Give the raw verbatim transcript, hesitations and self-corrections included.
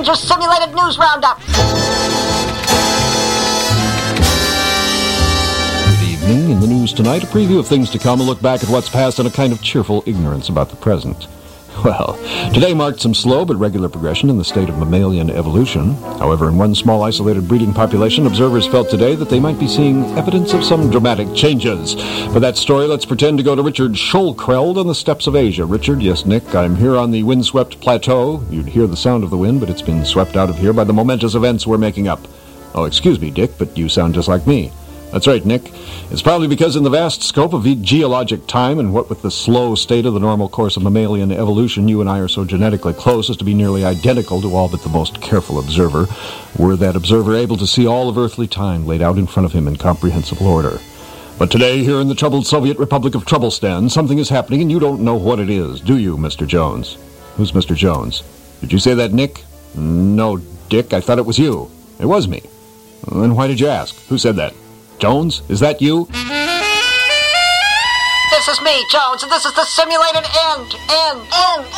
begins your simulated news roundup. Good evening. In the news tonight, a preview of things to come, a look back at what's past, and a kind of cheerful ignorance about the present. Well, today marked some slow but regular progression in the state of mammalian evolution. However, in one small isolated breeding population, observers felt today that they might be seeing evidence of some dramatic changes. For that story, let's pretend to go to Richard Scholkreld on the steppes of Asia. Richard, yes, Nick, I'm here on the windswept plateau. You'd hear the sound of the wind, but it's been swept out of here by the momentous events we're making up. Oh, excuse me, Dick, but you sound just like me. That's right, Nick. It's probably because in the vast scope of geologic time, and what with the slow state of the normal course of mammalian evolution, you and I are so genetically close as to be nearly identical to all but the most careful observer. Were that observer able to see all of earthly time laid out in front of him in comprehensible order. But today, here in the troubled Soviet Republic of Troublestan, something is happening and you don't know what it is, do you, Mister Jones? Who's Mister Jones? Did you say that, Nick? No, Dick, I thought it was you. It was me. Then why did you ask? Who said that? Jones, is that you? This is me, Jones, and this is the simulated end. End. End.